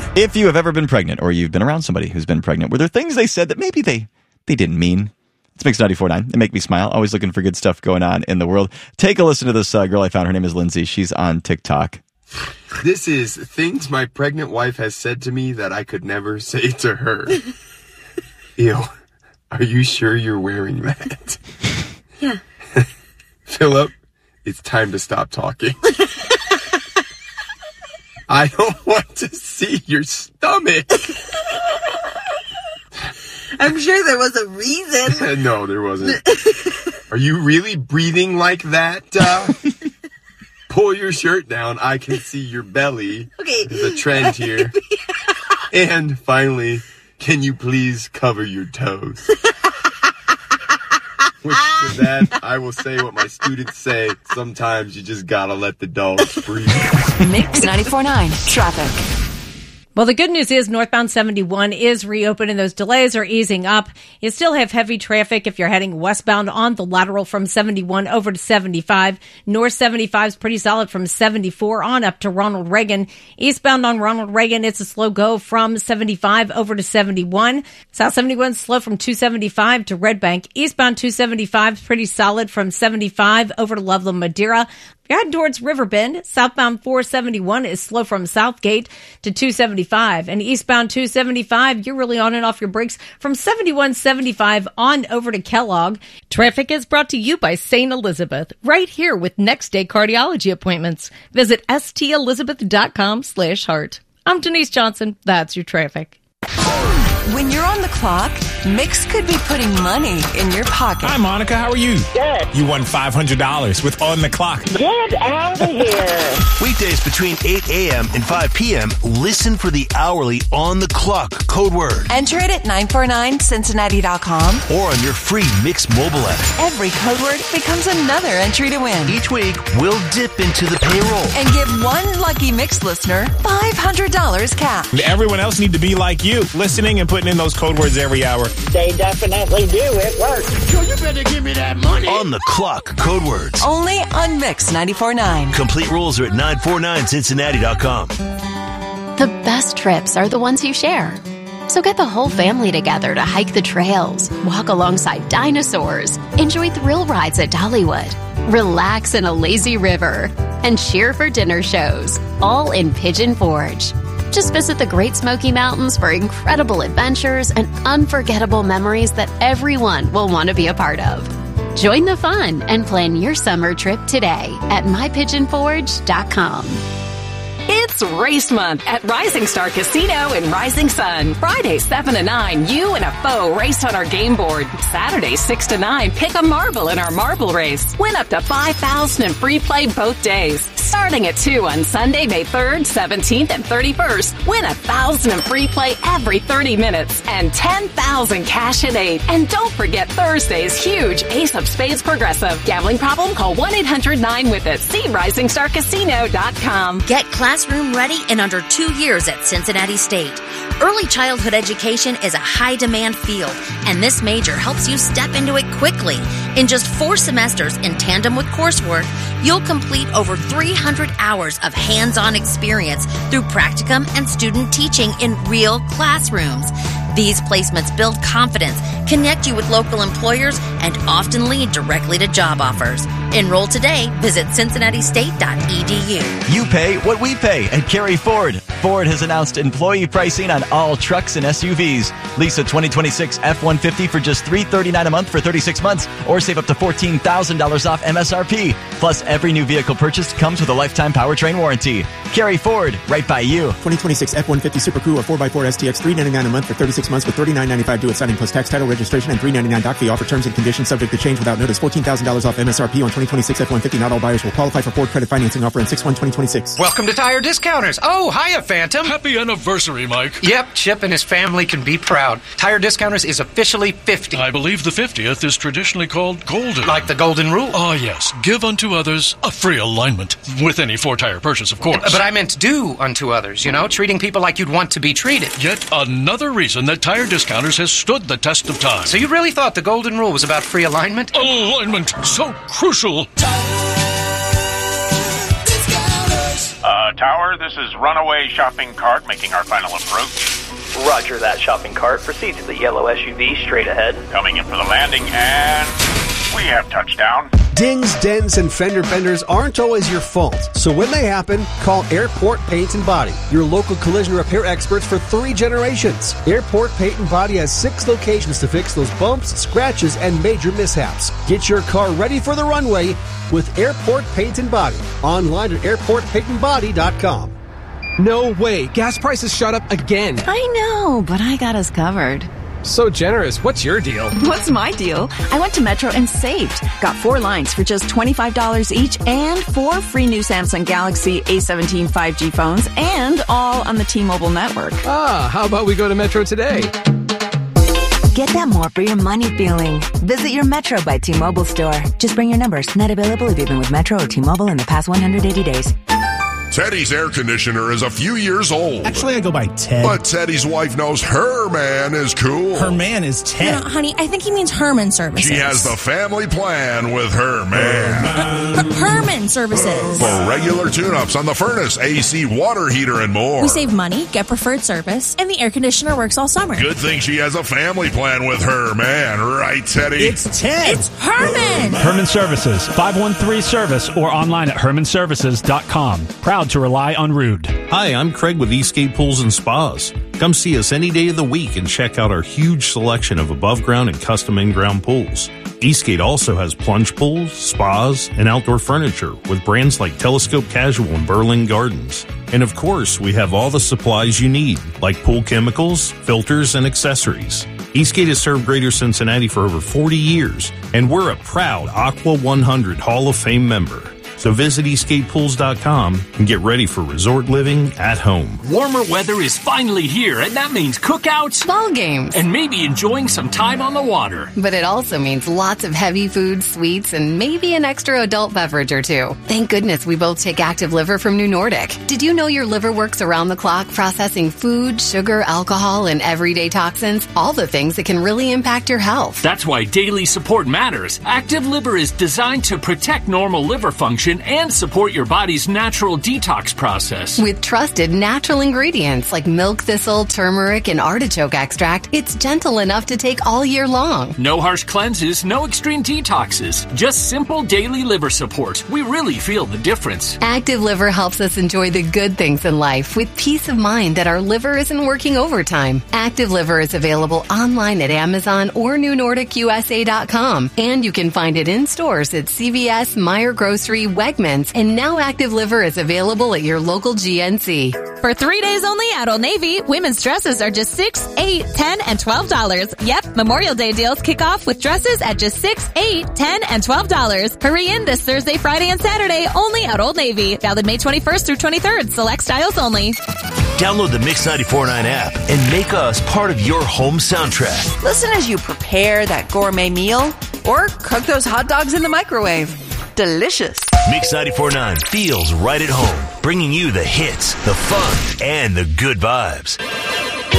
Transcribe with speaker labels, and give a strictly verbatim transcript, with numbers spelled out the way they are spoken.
Speaker 1: If you have ever been pregnant or you've been around somebody who's been pregnant, were there things they said that maybe they, they didn't mean? It's Mix ninety-four point nine. They make me smile. Always looking for good stuff going on in the world. Take a listen to this uh, girl I found. Her name is Lindsay. She's on TikTok.
Speaker 2: This is things my pregnant wife has said to me that I could never say to her. Ew. Are you sure you're wearing that?
Speaker 3: Yeah.
Speaker 2: Philip, it's time to stop talking. I don't want to see your stomach.
Speaker 3: I'm sure there was a reason.
Speaker 2: No, there wasn't. Are you really breathing like that? Uh, pull your shirt down. I can see your belly.
Speaker 3: Okay.
Speaker 2: There's a trend here. And finally, can you please cover your toes? Which with that, I will say what my students say. Sometimes you just gotta let the dogs breathe.
Speaker 4: Mix ninety-four point nine traffic.
Speaker 5: Well, the good news is northbound seventy-one is reopening. Those delays are easing up. You still have heavy traffic if you're heading westbound on the lateral from seventy-one over to seventy-five. North seventy-five is pretty solid from seventy-four on up to Ronald Reagan. Eastbound on Ronald Reagan, it's a slow go from seventy-five over to seventy-one. South seventy-one slow from two seventy-five to Red Bank. Eastbound two seventy-five is pretty solid from seventy-five over to Loveland Madeira. You're heading towards Riverbend. Southbound four seventy-one is slow from Southgate to two seventy-five. And eastbound two seventy-five, you're really on and off your brakes from seventy-one seventy-five on over to Kellogg. Traffic is brought to you by Saint Elizabeth, right here with next day cardiology appointments. Visit stelizabeth.com slash heart. I'm Denise Johnson. That's your traffic.
Speaker 4: When you're on the clock, Mix could be putting money in your pocket.
Speaker 6: Hi, Monica. How are you?
Speaker 7: Good.
Speaker 6: You won five hundred dollars with On the Clock.
Speaker 7: Get out of here.
Speaker 8: Weekdays between eight a.m. and five p.m., listen for the hourly On the Clock code word.
Speaker 4: Enter it at nine four nine cincinnati dot com.
Speaker 8: Or on your free Mix mobile app.
Speaker 4: Every code word becomes another entry to win.
Speaker 8: Each week, we'll dip into the payroll.
Speaker 4: And give one lucky Mix listener five hundred dollars cash.
Speaker 6: Everyone else need to be like you, listening and putting in those code words every hour.
Speaker 7: They definitely do. It works.
Speaker 8: So you better give me that money. On the Clock code words.
Speaker 4: Only on Mix ninety-four point nine.
Speaker 8: Complete rules are at nine four nine cincinnati dot com.
Speaker 9: The best trips are the ones you share. So get the whole family together to hike the trails, walk alongside dinosaurs, enjoy thrill rides at Dollywood, relax in a lazy river, and cheer for dinner shows, all in Pigeon Forge. Just visit the Great Smoky Mountains for incredible adventures and unforgettable memories that everyone will want to be a part of. Join the fun and plan your summer trip today at my pigeon forge dot com.
Speaker 10: It's race month at Rising Star Casino in Rising Sun. Friday, seven to nine, you and a foe race on our game board. Saturday, six to nine, pick a marble in our marble race. Win up to five thousand dollars in free play both days. Starting at two on Sunday, May third, seventeenth, and thirty-first. Win one thousand dollars in free play every thirty minutes. And ten thousand dollars cash at eight. And don't forget Thursday's huge Ace of Spades Progressive. Gambling problem? Call one eight hundred nine with it. See rising star casino dot com.
Speaker 11: Get classroom ready in under two years at Cincinnati State. Early childhood education is a high-demand field, and this major helps you step into it quickly. In just four semesters in tandem with coursework, you'll complete over three hundred hours of hands-on experience through practicum and student teaching in real classrooms. These placements build confidence, connect you with local employers, and often lead directly to job offers. Enroll today. Visit cincinnati state dot e d u.
Speaker 1: You pay what we pay at Kerry Ford. Ford has announced employee pricing on all trucks and S U Vs. Lease a twenty twenty-six F one fifty for just three hundred thirty-nine dollars a month for thirty-six months, or save up to fourteen thousand dollars off M S R P. Plus, every new vehicle purchased comes with a lifetime powertrain warranty. Kerry Ford, right by you.
Speaker 12: twenty twenty-six F one fifty Super Crew or four by four S T X, three hundred ninety-nine dollars a month for thirty-six months with thirty-nine ninety-five due at signing plus tax, title, registration, and three hundred ninety-nine dollars doc fee. Offer terms and conditions subject to change without notice. fourteen thousand dollars off M S R P on twenty twenty-six F one fifty. Not all buyers will qualify for Ford credit financing offer in six one twenty twenty-six.
Speaker 13: Welcome to Tire Discounters. Oh, hiya, Phantom.
Speaker 14: Happy anniversary, Mike.
Speaker 13: Yep, Chip and his family can be proud. Tire Discounters is officially fifty.
Speaker 14: I believe the fiftieth is traditionally called golden.
Speaker 13: Like the golden rule?
Speaker 14: Ah, yes. Give unto others a free alignment. With any four-tire purchase, of course.
Speaker 13: But I meant do unto others, you know, treating people like you'd want to be treated.
Speaker 14: Yet another reason that Tire Discounters has stood the test of time.
Speaker 13: So you really thought the golden rule was about free alignment?
Speaker 14: Alignment, so crucial.
Speaker 15: Uh, Tower, this is Runaway Shopping Cart making our final approach.
Speaker 16: Roger that, shopping cart. Proceed to the yellow S U V straight ahead.
Speaker 15: Coming in for the landing, and we have touchdown.
Speaker 17: Dings, dents, and fender benders aren't always your fault. So when they happen, call Airport Paint and Body, your local collision repair experts for three generations. Airport Paint and Body has six locations to fix those bumps, scratches, and major mishaps. Get your car ready for the runway with Airport Paint and Body. Online at airport paint and body dot com.
Speaker 18: No way. Gas prices shot up again.
Speaker 19: I know, but I got us covered.
Speaker 18: So generous. What's your deal?
Speaker 19: What's my deal? I went to Metro and saved. Got four lines for just twenty-five dollars each and four free new Samsung Galaxy A seventeen five G phones and all on the T-Mobile network.
Speaker 18: Ah, how about we go to Metro today?
Speaker 20: Get that more for your money feeling. Visit your Metro by T-Mobile store. Just bring your numbers. Not available if you've been with Metro or T-Mobile in the past one hundred eighty days.
Speaker 21: Teddy's air conditioner is a few years old.
Speaker 22: Actually, I go by Ted.
Speaker 21: But Teddy's wife knows her man is cool.
Speaker 22: Her man is Ted.
Speaker 23: No, honey, I think he means Herman Services.
Speaker 21: She has the family plan with her man.
Speaker 23: H- Herman Services.
Speaker 21: For regular tune-ups on the furnace, A C, water heater, and more.
Speaker 23: We save money, get preferred service, and the air conditioner works all summer.
Speaker 21: Good thing she has a family plan with her man. Right, Teddy?
Speaker 22: It's Ted.
Speaker 23: It's Herman.
Speaker 24: Herman Services, five one three service or online at herman services dot com. Proud to rely on Rude.
Speaker 25: Hi, I'm Craig with Eastgate Pools and Spas. Come see us any day of the week and check out our huge selection of above ground and custom in-ground pools. Eastgate also has plunge pools, spas, and outdoor furniture with brands like Telescope Casual and Berlin Gardens. And of course, we have all the supplies you need, like pool chemicals, filters, and accessories. Eastgate has served Greater Cincinnati for over forty years, and we're a proud Aqua one hundred Hall of Fame member. So visit eastgate pools dot com and get ready for resort living at home.
Speaker 26: Warmer weather is finally here, and that means cookouts,
Speaker 27: ball games,
Speaker 26: and maybe enjoying some time on the water.
Speaker 27: But it also means lots of heavy food, sweets, and maybe an extra adult beverage or two. Thank goodness we both take Active Liver from New Nordic. Did you know your liver works around the clock processing food, sugar, alcohol, and everyday toxins? All the things that can really impact your health.
Speaker 26: That's why daily support matters. Active Liver is designed to protect normal liver function and support your body's natural detox process.
Speaker 27: With trusted natural ingredients like milk thistle, turmeric, and artichoke extract, it's gentle enough to take all year long.
Speaker 26: No harsh cleanses, no extreme detoxes, just simple daily liver support. We really feel the difference.
Speaker 27: Active Liver helps us enjoy the good things in life with peace of mind that our liver isn't working overtime. Active Liver is available online at Amazon or new nordic u s a dot com, and you can find it in stores at C V S, Meijer Grocery, Wegmans, and now Active Liver is available at your local G N C.
Speaker 23: For three days only at Old Navy, women's dresses are just six, eight, ten, and twelve dollars. Yep, Memorial Day deals kick off with dresses at just six, eight, ten, and twelve dollars. Hurry in this Thursday, Friday, and Saturday only at Old Navy. Valid May twenty-first through twenty-third. Select styles only.
Speaker 8: Download the Mix ninety-four point nine app and make us part of your home soundtrack.
Speaker 28: Listen as you prepare that gourmet meal or cook those hot dogs in the microwave. Delicious.
Speaker 8: Mix ninety-four point nine feels right at home, bringing you the hits, the fun, and the good vibes.